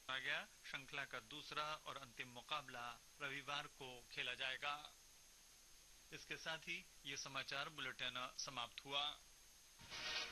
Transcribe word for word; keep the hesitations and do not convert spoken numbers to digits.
आ गया। श्रृंखला का दूसरा और अंतिम मुकाबला रविवार को खेला जाएगा। इसके साथ ही ये समाचार बुलेटिन समाप्त हुआ।